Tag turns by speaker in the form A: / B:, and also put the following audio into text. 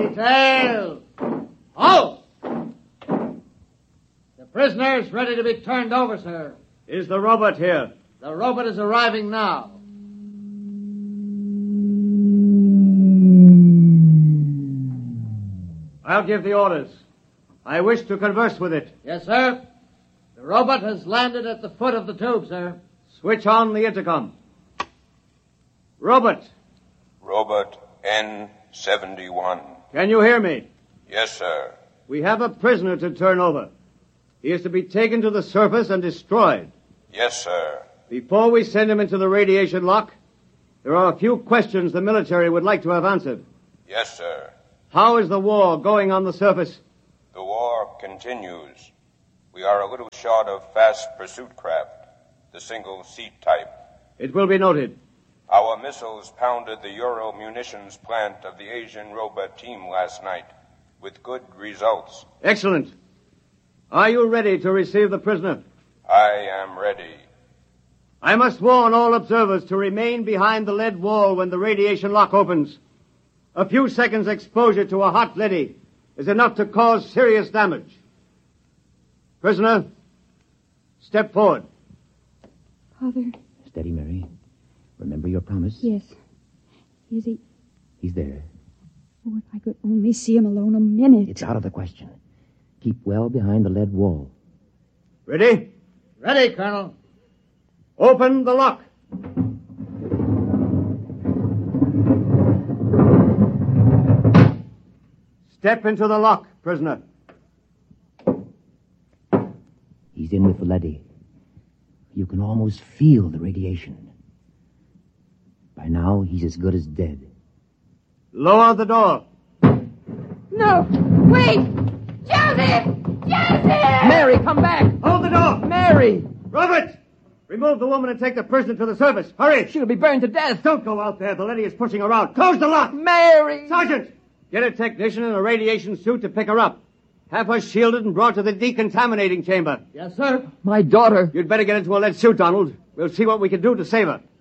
A: Tail! Halt! The prisoner is ready to be turned over, sir.
B: Is the robot here?
A: The robot is arriving now.
B: I'll give the orders. I wish to converse with it.
A: Yes, sir. The robot has landed at the foot of the tube, sir.
B: Switch on the intercom. Robot.
C: Robot N71.
B: Can you hear me?
C: Yes, sir.
B: We have a prisoner to turn over. He is to be taken to the surface and destroyed.
C: Yes, sir.
B: Before we send him into the radiation lock, there are a few questions the military would like to have answered.
C: Yes, sir.
B: How is the war going on the surface?
C: The war continues. We are a little short of fast pursuit craft, the single-seat type.
B: It will be noted.
C: Our missiles pounded the Euro munitions plant of the Asian robot team last night, with good results.
B: Excellent. Are you ready to receive the prisoner?
C: I am ready.
B: I must warn all observers to remain behind the lead wall when the radiation lock opens. A few seconds exposure to a hot leady is enough to cause serious damage. Prisoner, step forward.
D: Father.
E: Steady, Mary. Remember your promise?
D: Yes. Is he?
E: He's there.
D: Oh, if I could only see him alone a minute.
E: It's out of the question. Keep well behind the lead wall.
B: Ready?
A: Ready, Colonel.
B: Open the lock. Step into the lock, prisoner.
E: He's in with the leady. You can almost feel the radiation. By now, he's as good as dead.
B: Lower the door.
D: No! Wait! Joseph! Joseph!
E: Mary, come back!
B: Hold the door!
E: Mary!
B: Robert! Remove the woman and take the prisoner to the surface. Hurry!
E: She'll be burned to death.
B: Don't go out there. The leady is pushing her out. Close the lock!
E: Mary!
B: Sergeant! Get a technician in a radiation suit to pick her up. Have her shielded and brought to the decontaminating chamber.
A: Yes, sir.
E: My daughter.
B: You'd better get into a lead suit, Donald. We'll see what we can do to save her.